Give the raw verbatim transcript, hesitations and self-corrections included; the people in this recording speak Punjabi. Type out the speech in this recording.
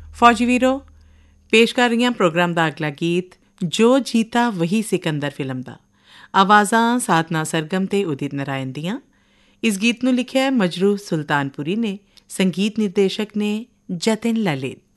ਫੌਜੀ ਵੀਰੋ, ਪੇਸ਼ ਕਰ ਰਹੀਆਂ ਪ੍ਰੋਗਰਾਮ ਦਾ ਅਗਲਾ ਗੀਤ ਜੋ ਜੀਤਾ ਵਹੀ ਸਿਕੰਦਰ ਫਿਲਮ ਦਾ। ਆਵਾਜ਼ਾਂ ਸਾਧਨਾ ਸਰਗਮ ਤੇ ਉਦਿਤ ਨਾਰਾਇਣ ਦੀਆਂ। ਇਸ ਗੀਤ ਨੂੰ ਲਿਖਿਆ ਮਜਰੂਹ ਸੁਲਤਾਨਪੁਰੀ ਨੇ, ਸੰਗੀਤ ਨਿਰਦੇਸ਼ਕ ਨੇ ਜਤਿਨ ਲਲਿਤ।